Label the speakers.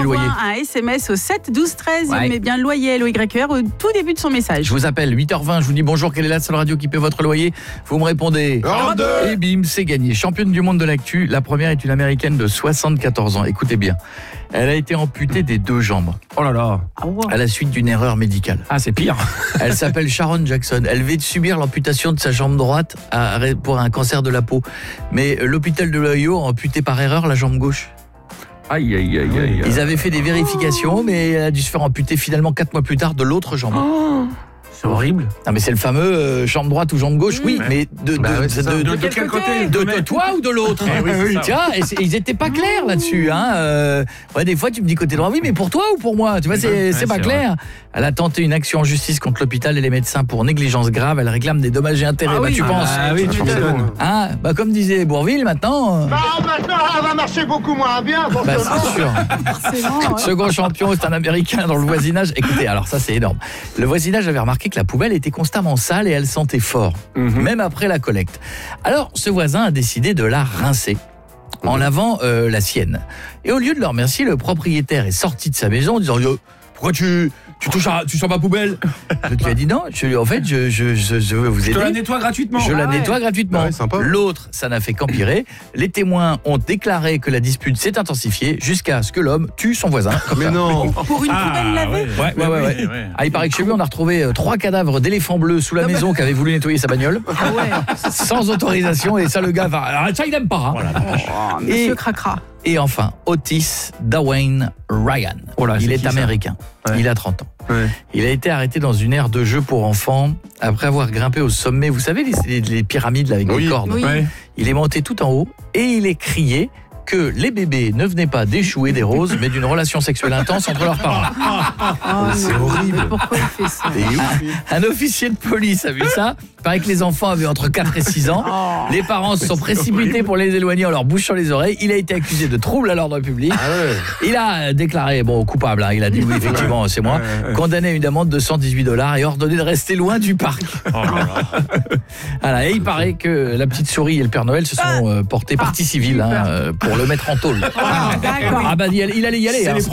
Speaker 1: loyer.
Speaker 2: Un SMS au 7 12 13.
Speaker 1: Ouais.
Speaker 2: Il met bien le loyer, LOYER, au tout début de son message.
Speaker 1: Je vous appelle, 8h20, je vous dis bonjour, quelle est la seule radio qui paie votre loyer? Vous me répondez.
Speaker 3: Europe 2.
Speaker 1: Et bim, c'est gagné. Championne du monde de l'actu, la première est une américaine de 74 ans. Écoutez bien, elle a été amputée des 2 jambes
Speaker 4: Oh là là.
Speaker 1: à la suite d'une erreur médicale.
Speaker 4: Ah, c'est pire.
Speaker 1: Elle s'appelle Sharon Jackson. Elle vient de subir l'amputation de sa jambe droite pour un cancer de la peau. Mais l'hôpital de l'Ohio a amputé par erreur la jambe gauche.
Speaker 4: Aïe, aïe, aïe, aïe.
Speaker 1: Ils avaient fait des vérifications, mais elle a dû se faire amputer finalement 4 mois plus tard de l'autre jambe.
Speaker 4: C'est horrible.
Speaker 1: Non mais c'est le fameux jambe droite ou jambe gauche, oui, mais de
Speaker 4: quel côté
Speaker 1: de toi ou de l'autre. Tiens, ils étaient pas clairs là-dessus. Ouais, des fois tu me dis côté droit, oui, mais pour toi ou pour moi? Tu vois, c'est pas clair. Elle a tenté une action en justice contre l'hôpital et les médecins pour négligence grave. Elle réclame des dommages et intérêts. Tu penses?
Speaker 4: Ah oui, tu m'étonnes.
Speaker 1: Comme disait Bourvil, maintenant...
Speaker 3: Maintenant, elle va marcher beaucoup moins bien.
Speaker 1: c'est sûr.
Speaker 2: Forcément,
Speaker 1: Second champion, c'est un Américain dans le voisinage. Écoutez, alors ça c'est énorme. Le voisinage avait remarqué que la poubelle était constamment sale et elle sentait fort, même après la collecte. Alors ce voisin a décidé de la rincer en lavant la sienne. Et au lieu de le remercier, le propriétaire est sorti de sa maison en disant pourquoi tu touches ma poubelle? Je lui ai dit non, en fait je veux vous aider.
Speaker 4: Je te la nettoie gratuitement.
Speaker 1: Je la nettoie gratuitement.
Speaker 3: Ouais, sympa.
Speaker 1: L'autre, ça n'a fait qu'empirer. Les témoins ont déclaré que la dispute s'est intensifiée jusqu'à ce que l'homme tue son voisin.
Speaker 3: Mais non.
Speaker 2: Pour une poubelle lavée.
Speaker 1: Ouais. Il paraît que chez lui, on a retrouvé 3 cadavres d'éléphants bleus sous la maison qui avaient voulu nettoyer sa bagnole. Sans autorisation. Et ça, le gars va... Alors, ça, il n'aime pas.
Speaker 2: Monsieur Cracra.
Speaker 1: Et enfin, Otis Dwayne Ryan. Il est américain. Il a 30 ans.
Speaker 3: Ouais.
Speaker 1: Il a été arrêté dans une aire de jeu pour enfants après avoir grimpé au sommet. Vous savez, les pyramides là, avec des cordes.
Speaker 2: Oui.
Speaker 1: Il est monté tout en haut et il est crié que les bébés ne venaient pas d'échouer des roses, mais d'une relation sexuelle intense entre leurs parents.
Speaker 3: C'est horrible.
Speaker 2: Mais pourquoi il fait ça?
Speaker 1: Un officier de police a vu ça. Il paraît que les enfants avaient entre 4 et 6 ans. Les parents se sont précipités pour les éloigner en leur bouchant les oreilles. Il a été accusé de trouble à l'ordre public. Il a déclaré coupable. Il a dit oui, effectivement, c'est moi. Condamné à une amende de $118 et ordonné de rester loin du parc. Et il paraît que la petite souris et le Père Noël se sont portés partie civile pour le mettre en tôle.
Speaker 2: D'accord.
Speaker 1: Il allait y aller.